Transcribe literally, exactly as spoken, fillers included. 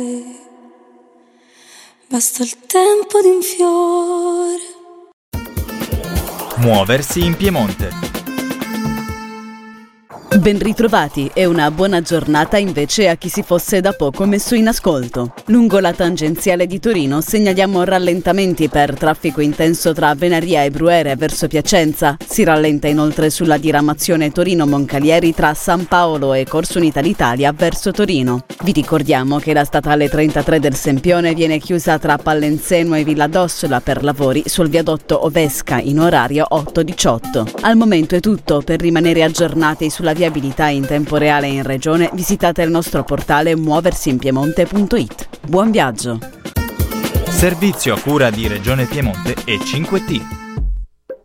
Basta il tempo di un fiore. Muoversi in Piemonte. Ben ritrovati e una buona giornata invece a chi si fosse da poco messo in ascolto. Lungo la tangenziale di Torino segnaliamo rallentamenti per traffico intenso tra Venaria e Brughere verso Piacenza. Si rallenta inoltre sulla diramazione Torino-Moncalieri tra San Paolo e Corso Unità d'Italia verso Torino. Vi ricordiamo che la statale trentatré del Sempione viene chiusa tra Pallenzeno e Villa d'Ossola per lavori sul viadotto Ovesca in orario otto diciotto. Al momento è tutto. Per rimanere aggiornati sulla viabilità in tempo reale in regione, visitate il nostro portale muoversinpiemonte punto it. Buon viaggio! Servizio a cura di Regione Piemonte e cinque T.